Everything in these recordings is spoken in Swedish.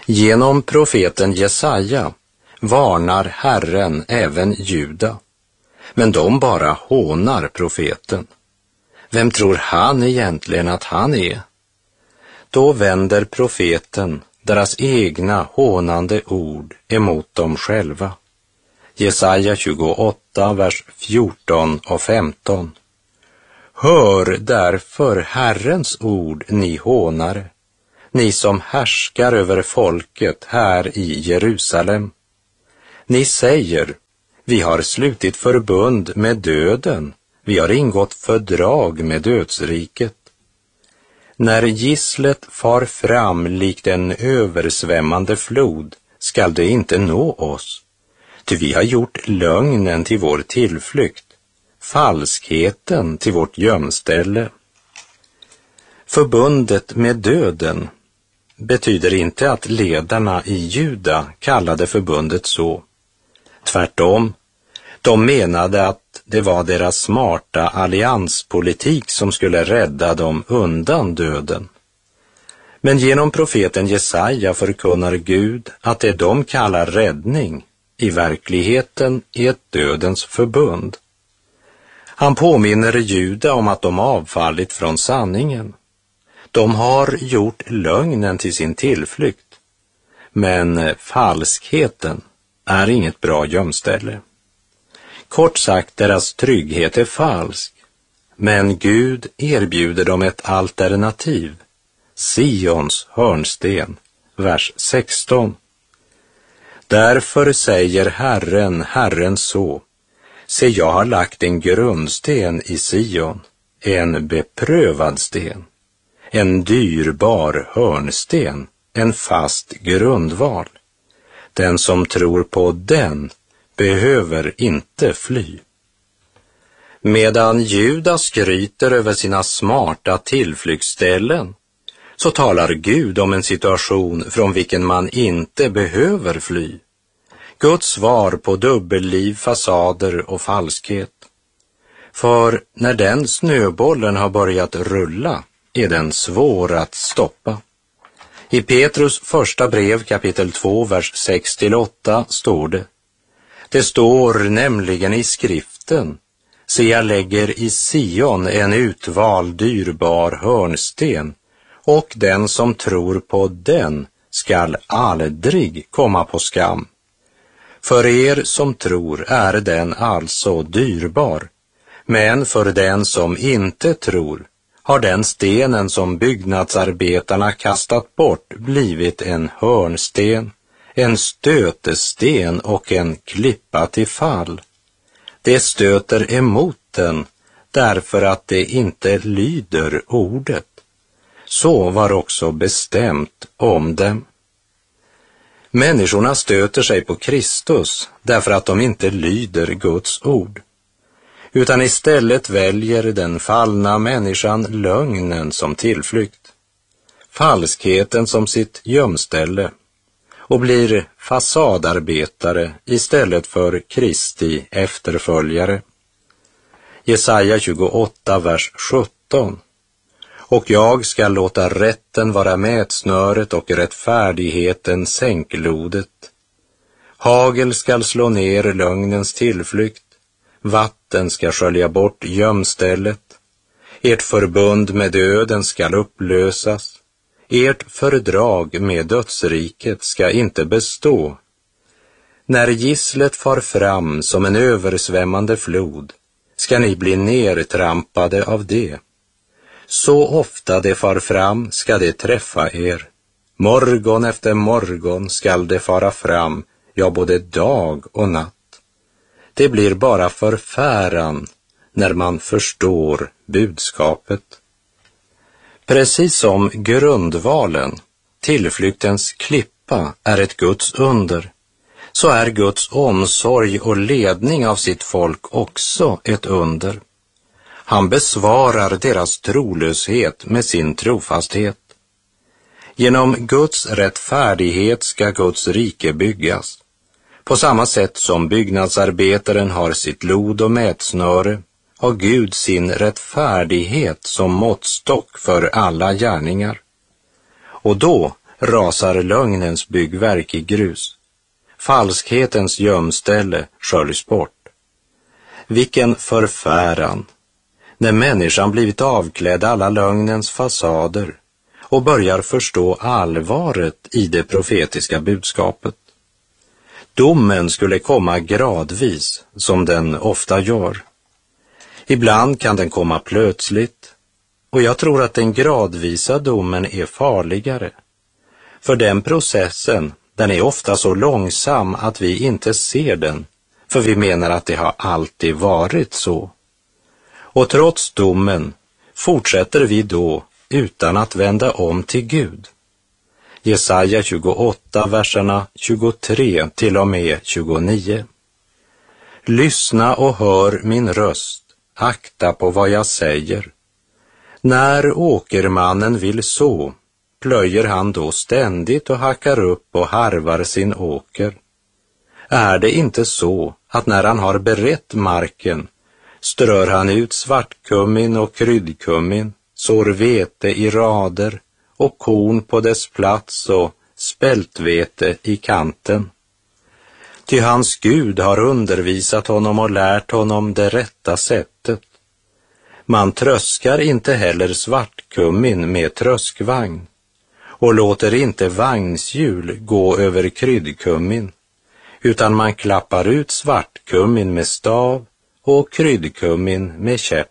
Genom profeten Jesaja varnar Herren även Juda, men de bara hånar profeten. Vem tror han egentligen att han är? Då vänder profeten deras egna hånande ord emot dem själva. Jesaja 28, vers 14 och 15. Hör därför Herrens ord, ni hånare, ni som härskar över folket här i Jerusalem. Ni säger, vi har slutit förbund med döden, vi har ingått fördrag med dödsriket. När gisslet far fram likt en översvämmande flod skall det inte nå oss, ty vi har gjort lögnen till vår tillflykt, falskheten till vårt gömställe. Förbundet med döden betyder inte att ledarna i Juda kallade förbundet så. Tvärtom, de menade att det var deras smarta allianspolitik som skulle rädda dem undan döden. Men genom profeten Jesaja förkunnar Gud att det de kallar räddning i verkligheten är ett dödens förbund. Han påminner Juda om att de avfallit från sanningen. De har gjort lögnen till sin tillflykt. Men falskheten är inget bra gömställe. Kort sagt, deras trygghet är falsk. Men Gud erbjuder dem ett alternativ. Sions hörnsten, vers 16. Därför säger Herren, Herren så. Se, jag har lagt en grundsten i Sion, en beprövad sten, en dyrbar hörnsten, en fast grundval. Den som tror på den behöver inte fly. Medan Juda skryter över sina smarta tillflyktsställen, så talar Gud om en situation från vilken man inte behöver fly. Guds svar på dubbelliv, fasader och falskhet. För när den snöbollen har börjat rulla är den svår att stoppa. I Petrus första brev kapitel 2, vers 6-8 står det. Det står nämligen i skriften, se jag lägger i Sion en utvald dyrbar hörnsten, och den som tror på den skall aldrig komma på skam. För er som tror är den alltså dyrbar, men för den som inte tror har den stenen som byggnadsarbetarna kastat bort blivit en hörnsten, en stötesten och en klippa till fall. Det stöter emot den därför att det inte lyder ordet. Så var också bestämt om dem. Människorna stöter sig på Kristus därför att de inte lyder Guds ord, utan istället väljer den fallna människan lögnen som tillflykt, falskheten som sitt gömställe och blir fasadarbetare istället för Kristi efterföljare. Jesaja 28, vers 17. Och jag ska låta rätten vara mätsnöret och rättfärdigheten sänklodet. Hagel skall slå ner lögnens tillflykt, vatten ska skölja bort gömstället. Ert förbund med döden skall upplösas. Ert fördrag med dödsriket ska inte bestå. När gisslet far fram som en översvämmande flod ska ni bli nertrampade av det. Så ofta det far fram ska det träffa er. Morgon efter morgon skall det fara fram, ja både dag och natt. Det blir bara förfäran när man förstår budskapet. Precis som grundvalen, tillflyktens klippa, är ett Guds under, så är Guds omsorg och ledning av sitt folk också ett under. Han besvarar deras trolöshet med sin trofasthet. Genom Guds rättfärdighet ska Guds rike byggas. På samma sätt som byggnadsarbetaren har sitt lod och mätsnöre, har Gud sin rättfärdighet som måttstock för alla gärningar. Och då rasar lögnens byggverk i grus. Falskhetens gömställe sköljs bort. Vilken förfäran, när människan blivit avklädd alla lögnens fasader och börjar förstå allvaret i det profetiska budskapet. Domen skulle komma gradvis, som den ofta gör. Ibland kan den komma plötsligt, och jag tror att den gradvisa domen är farligare. För den processen, den är ofta så långsam att vi inte ser den, för vi menar att det har alltid varit så. Och trots domen fortsätter vi då utan att vända om till Gud. Jesaja 28, verserna 23 till och med 29. Lyssna och hör min röst, akta på vad jag säger. När åkermannen vill så, plöjer han då ständigt och hackar upp och harvar sin åker. Är det inte så att när han har berett marken, strör han ut svartkummin och kryddkummin, sår vete i rader och korn på dess plats och spältvete i kanten. Ty hans Gud har undervisat honom och lärt honom det rätta sättet. Man tröskar inte heller svartkummin med tröskvagn och låter inte vagnshjul gå över kryddkummin, utan man klappar ut svartkummin med stav och kryddkummin med käpp.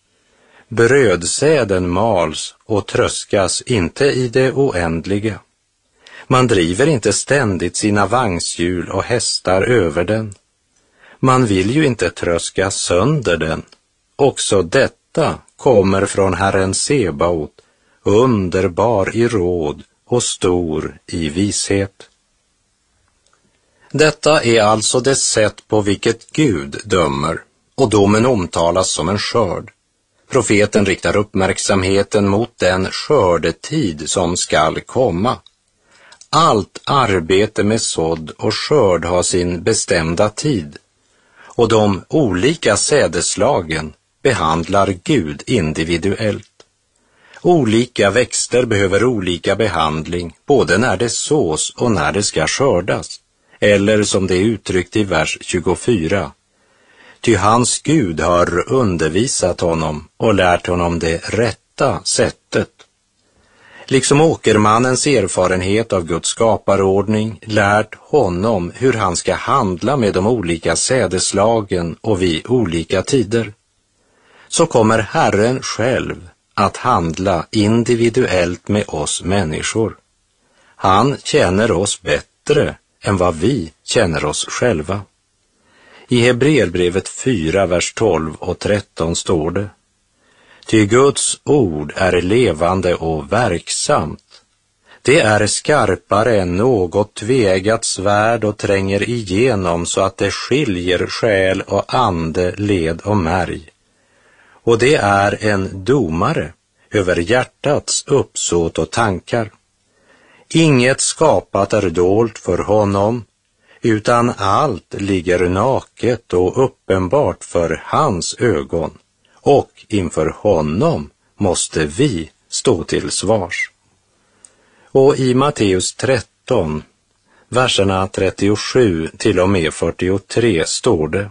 Brödsäden mals och tröskas inte i det oändliga. Man driver inte ständigt sina vagnshjul och hästar över den. Man vill ju inte tröska sönder den. Också detta kommer från Herren Sebaot, underbar i råd och stor i vishet. Detta är alltså det sätt på vilket Gud dömer, och domen omtalas som en skörd. Profeten riktar uppmärksamheten mot den skördetid som skall komma. Allt arbete med sådd och skörd har sin bestämda tid, och de olika sädeslagen behandlar Gud individuellt. Olika växter behöver olika behandling, både när det sås och när det ska skördas, eller som det är uttryckt i vers 24. Ty hans Gud har undervisat honom och lärt honom det rätta sättet. Liksom åkermannens erfarenhet av Guds skaparordning lärt honom hur han ska handla med de olika sädeslagen och vid olika tider, så kommer Herren själv att handla individuellt med oss människor. Han känner oss bättre än vad vi känner oss själva. I Hebreerbrevet 4, vers 12 och 13 står det: Ty Guds ord är levande och verksamt. Det är skarpare än något tveeggat svärd och tränger igenom så att det skiljer själ och ande, led och märg. Och det är en domare över hjärtats uppsåt och tankar. Inget skapat är dolt för honom, utan allt ligger naket och uppenbart för hans ögon, och inför honom måste vi stå till svars. Och i Matteus 13, verserna 37 till och med 43 står det: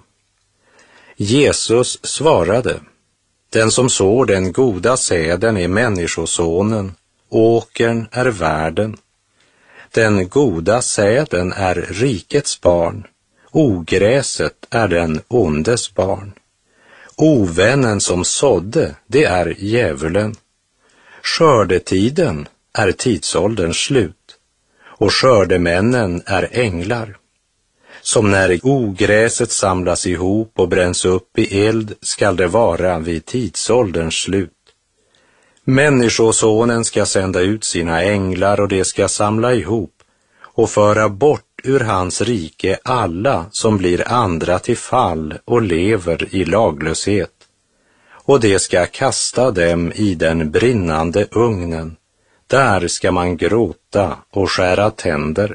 Jesus svarade: Den som sår den goda säden är människosonen, åkern är världen. Den goda säden är rikets barn, ogräset är den ondes barn. Ovännen som sådde, det är djävulen. Skördetiden är tidsålderns slut, och skördemännen är änglar. Som när ogräset samlas ihop och bränns upp i eld skall det vara vid tidsålderns slut. Människosonen ska sända ut sina änglar, och de ska samla ihop och föra bort ur hans rike alla som blir andra till fall och lever i laglöshet. Och de ska kasta dem i den brinnande ugnen. Där ska man gråta och skära tänder.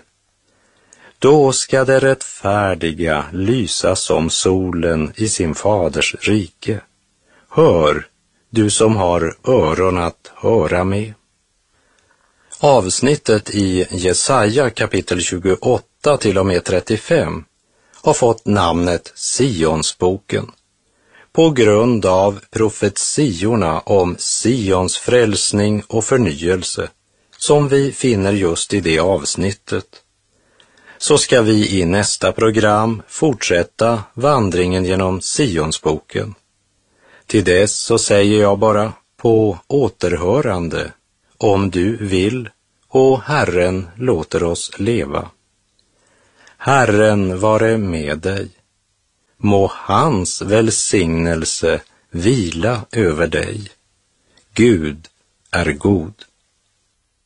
Då ska det rättfärdiga lysa som solen i sin faders rike. Hör, du som har öron att höra med. Avsnittet i Jesaja kapitel 28 till och med 35 har fått namnet Sionsboken på grund av profetiorna om Sions frälsning och förnyelse som vi finner just i det avsnittet. Så ska vi i nästa program fortsätta vandringen genom Sionsboken. Till dess så säger jag bara på återhörande, om du vill, och Herren låter oss leva. Herren vare med dig. Må hans välsignelse vila över dig. Gud är god.